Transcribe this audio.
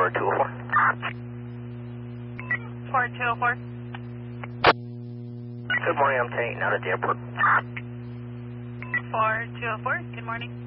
4204. 4204. Good morning, I'm 10-8 out at the airport. 4204, good morning.